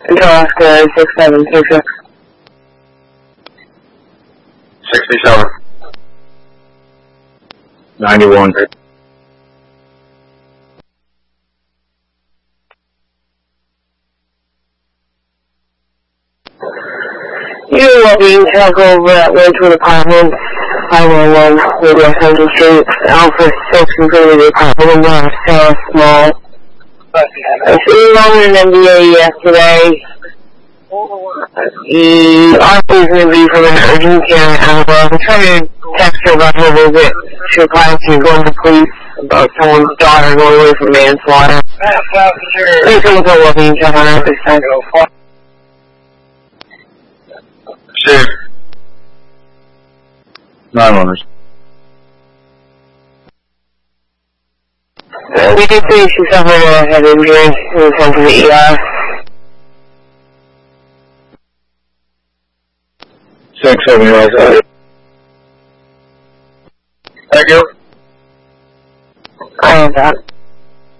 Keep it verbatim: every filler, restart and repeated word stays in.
Control Oscar six seven six six. sixty-seven. ninety-one. You're walking truck over at Winchwood Apartments, five one one, Radio Central Street, Alpha six, completed the apartment in Sarah Small. I see you on an M B A yesterday. The offer is going to be from an urgent care in Alabama. I'm trying to text her about her visit. She replied she's going to police about someone's daughter going away for manslaughter. Thanks so much for walking truck on at this time. Sure. Nine owners. Uh, we did say she suffered a head injury and was sent to the E R. Six, seven years old. Thank you. I have that.